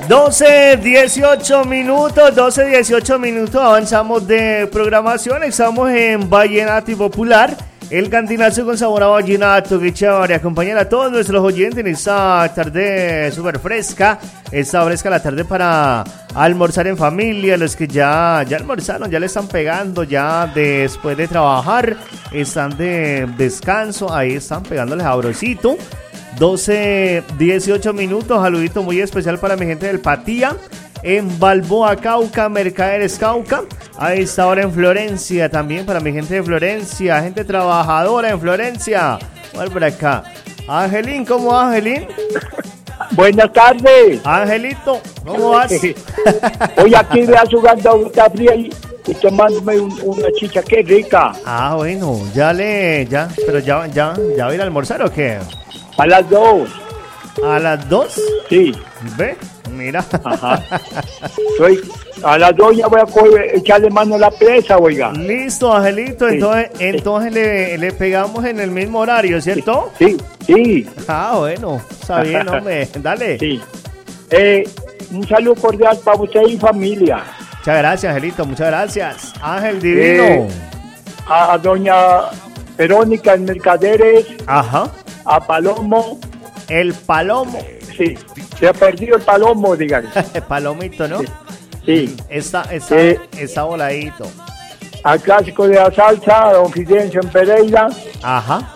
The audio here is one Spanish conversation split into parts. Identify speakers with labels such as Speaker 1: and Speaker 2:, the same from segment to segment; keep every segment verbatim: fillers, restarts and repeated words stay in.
Speaker 1: doce, dieciocho minutos, doce, dieciocho minutos, avanzamos de programación, estamos en Vallenato y Popular, el cantinazo con sabor a vallenato, que chévere, acompañar a todos nuestros oyentes en esta tarde súper fresca, esta fresca la tarde para almorzar en familia, los que ya, ya almorzaron, ya le están pegando, ya después de trabajar, están de descanso, ahí están pegándole sabrosito. doce, dieciocho minutos, saludito muy especial para mi gente del Patía, en Balboa, Cauca, Mercaderes, Cauca, a esta hora en Florencia, también para mi gente de Florencia, gente trabajadora en Florencia, voy por acá. Angelín, ¿cómo vas, Angelín?
Speaker 2: Buenas tardes.
Speaker 1: Angelito, ¿cómo vas?
Speaker 2: Hoy aquí voy a jugando agüita fría y, y tomándome un, una chicha, qué rica.
Speaker 1: Ah, bueno, ya le, ya, pero ya, ya, ya va a ir a almorzar ¿o qué?
Speaker 2: A las dos.
Speaker 1: ¿A las dos?
Speaker 2: Sí.
Speaker 1: ¿Ve? Mira.
Speaker 2: Ajá. Soy, a las dos ya voy a coger, echarle mano a la presa, oiga.
Speaker 1: Listo, Angelito.
Speaker 2: Sí.
Speaker 1: Entonces, entonces le, le pegamos en el mismo horario, ¿cierto?
Speaker 2: Sí, sí.
Speaker 1: Ah, bueno. Está bien, hombre. Dale.
Speaker 2: Sí. Eh, un saludo cordial para usted y familia.
Speaker 1: Muchas gracias, Angelito. Muchas gracias. Ángel Divino.
Speaker 2: Eh, a, a doña Verónica en Mercaderes.
Speaker 1: Ajá.
Speaker 2: A Palomo.
Speaker 1: El Palomo.
Speaker 2: Sí, se ha perdido el Palomo, díganle.
Speaker 1: Palomito, ¿no?
Speaker 2: Sí. Sí.
Speaker 1: Está, está,
Speaker 2: Eh,
Speaker 1: está voladito.
Speaker 2: Al clásico de la salsa, a don Fidencio en Pereira.
Speaker 1: Ajá.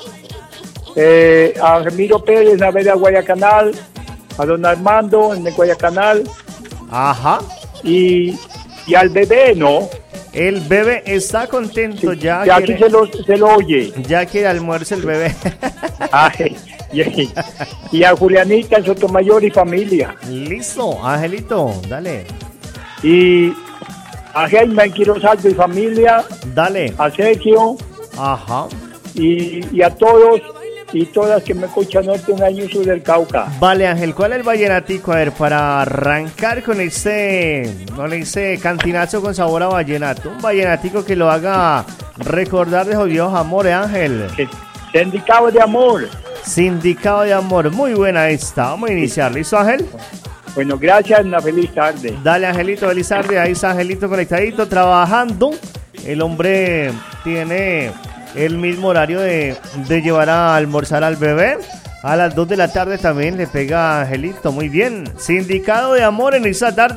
Speaker 2: Eh, a Ramiro Pérez en la Vega Guayacanal. A don Armando en el Guayacanal.
Speaker 1: Ajá.
Speaker 2: Y, y al bebé, ¿no?
Speaker 1: El bebé está contento,
Speaker 2: Sí,
Speaker 1: ya.
Speaker 2: que aquí
Speaker 1: quiere,
Speaker 2: se lo, se lo oye.
Speaker 1: ya quiere almuerzo el bebé.
Speaker 2: Ay, y, y a Julianita en Sotomayor y familia.
Speaker 1: Listo, Angelito, dale.
Speaker 2: Y a Jaime en Quirosaldo y familia.
Speaker 1: Dale.
Speaker 2: A Sergio.
Speaker 1: Ajá.
Speaker 2: Y, y a todos y todas que me escuchan norte un año sur del Cauca.
Speaker 1: Vale, Ángel, ¿cuál es el vallenatico? A ver, para arrancar con este, con este cantinazo con sabor a vallenato. Un vallenatico que lo haga recordar de jodidos amores, Ángel.
Speaker 2: Sindicado de amor.
Speaker 1: Sindicado de amor. Muy buena esta. Vamos a iniciar. ¿Listo, Ángel?
Speaker 2: Bueno, gracias. Una feliz tarde.
Speaker 1: Dale, Angelito, feliz tarde. Ahí está Angelito conectadito, trabajando. El hombre tiene el mismo horario de, de llevar a almorzar al bebé. A las dos de la tarde también le pega a Angelito. Muy bien. Sindicado de amor en esta tarde.